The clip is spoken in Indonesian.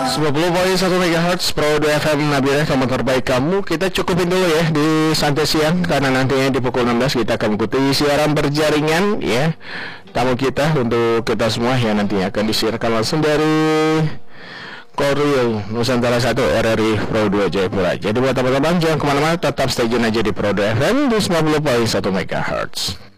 90,1 MHz Pro 2 FM Nabila, kamu terbaik kamu. Kita cukupin dulu ya di santai siang, karena nantinya di pukul 16 kita akan mengikuti siaran berjaringan ya, tamu kita untuk kita semua yang nantinya akan disiarkan langsung dari Korwil Nusantara 1 RRI Pro 2 Jayapura. Jadi buat teman-teman jangan kemana-mana, tetap stay tune aja di Pro 2 FM di 90,1 MHz.